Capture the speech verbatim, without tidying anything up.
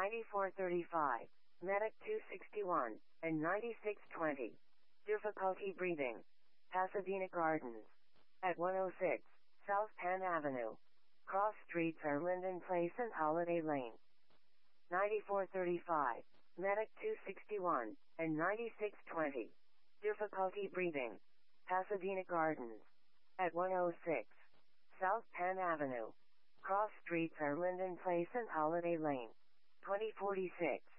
ninety-four thirty-five, Medic two sixty-one, and ninety-six twenty. Difficulty breathing. Pasadena Gardens. At one oh six, South Penn Avenue. Cross streets are Linden Place and Holiday Lane. ninety-four thirty-five, Medic two sixty-one, and ninety-six twenty. Difficulty breathing. Pasadena Gardens. At one oh six, South Penn Avenue. Cross streets are Linden Place and Holiday Lane. twenty forty-six.